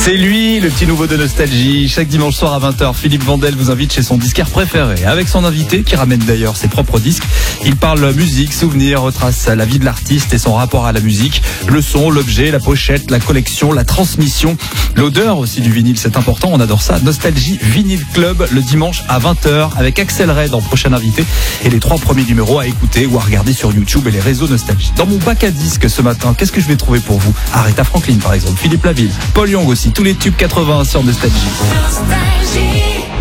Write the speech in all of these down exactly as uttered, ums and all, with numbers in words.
C'est lui, le petit nouveau de Nostalgie. Chaque dimanche soir à vingt heures, Philippe Vandel vous invite chez son disquaire préféré. Avec son invité, qui ramène d'ailleurs ses propres disques, il parle musique, souvenirs, retrace la vie de l'artiste et son rapport à la musique. Le son, l'objet, la pochette, la collection, la transmission, l'odeur aussi du vinyle, c'est important, on adore ça. Nostalgie Vinyl Club, le dimanche à vingt heures, avec Axel Red en prochain invité. Et les trois premiers numéros à écouter ou à regarder sur YouTube et les réseaux Nostalgie. Dans mon bac à disques ce matin, qu'est-ce que je vais trouver pour vous? Aretha Franklin par exemple, Philippe Laville, Paul Young aussi, tous les tubes quatre-vingts sur Nostalgie. Nostalgie.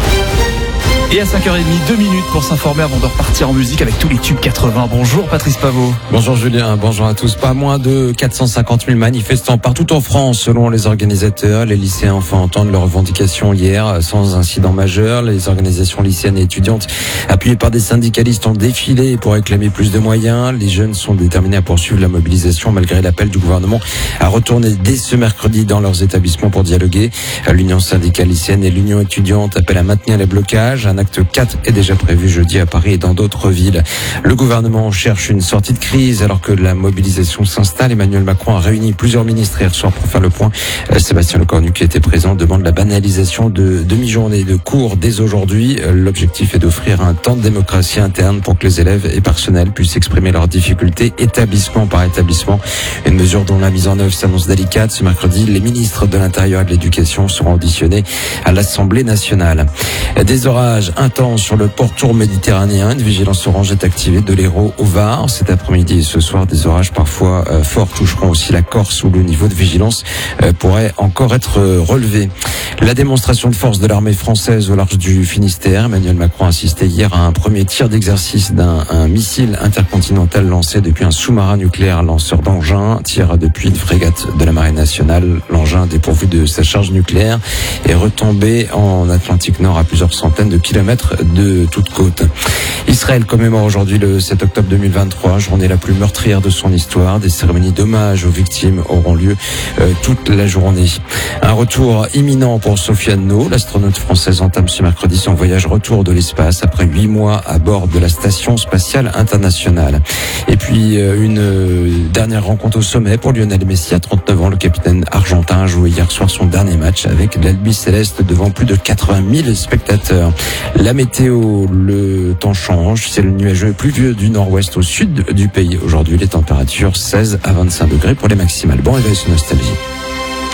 Et à cinq heures trente, deux minutes pour s'informer avant de repartir en musique avec tous les tubes quatre-vingts. Bonjour Patrice Pavot. Bonjour Julien, bonjour à tous. Pas moins de quatre cent cinquante mille manifestants partout en France selon les organisateurs. Les lycéens ont fait entendre leurs revendications hier sans incident majeur. Les organisations lycéennes et étudiantes appuyées par des syndicalistes ont défilé pour réclamer plus de moyens. Les jeunes sont déterminés à poursuivre la mobilisation malgré l'appel du gouvernement à retourner dès ce mercredi dans leurs établissements pour dialoguer. L'Union syndicale lycéenne et l'Union étudiante appellent à maintenir les blocages. Un acte quatre est déjà prévu jeudi à Paris et dans d'autres villes. Le gouvernement cherche une sortie de crise alors que la mobilisation s'installe. Emmanuel Macron a réuni plusieurs ministres hier soir pour faire le point. Sébastien Lecornu, qui était présent, demande la banalisation de demi-journée de cours dès aujourd'hui. L'objectif est d'offrir un temps de démocratie interne pour que les élèves et personnels puissent exprimer leurs difficultés établissement par établissement. Une mesure dont la mise en œuvre s'annonce délicate. Ce mercredi, les ministres de l'Intérieur et de l'Éducation seront auditionnés à l'Assemblée nationale. Des orages intenses sur le pourtour méditerranéen. Une vigilance orange est activée de l'Hérault au Var. Cet après-midi et ce soir, des orages parfois euh, forts toucheront aussi la Corse où le niveau de vigilance euh, pourrait encore être euh, relevé. La démonstration de force de l'armée française au large du Finistère. Emmanuel Macron a assisté hier à un premier tir d'exercice d'un un missile intercontinental lancé depuis un sous-marin nucléaire lanceur d'engins. Tir depuis une frégate de la Marine nationale. L'engin dépourvu de sa charge nucléaire est retombé en Atlantique Nord à plusieurs centaines de kilomètres de toute côte. Israël commémore aujourd'hui le sept octobre deux mille vingt-trois, journée la plus meurtrière de son histoire. Des cérémonies d'hommage aux victimes auront lieu euh, toute la journée. Un retour imminent pour Sofiane No. L'astronaute française entame ce mercredi son voyage retour de l'espace après huit mois à bord de la Station spatiale internationale. Et puis euh, une euh, dernière rencontre au sommet pour Lionel Messi à trente-neuf ans. Le capitaine argentin a joué hier soir son dernier match avec l'Albi Céleste devant plus de quatre-vingt mille spectateurs. La météo, le temps change, c'est le nuageux pluvieux du nord-ouest au sud du pays. Aujourd'hui, les températures seize à vingt-cinq degrés pour les maximales. Bon réveil sur Nostalgie.